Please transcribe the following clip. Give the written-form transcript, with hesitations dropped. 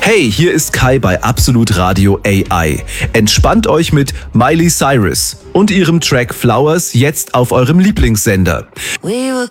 Hey, hier ist Kai bei Absolut Radio AI. Entspannt euch mit Miley Cyrus und ihrem Track Flowers jetzt auf eurem Lieblingssender.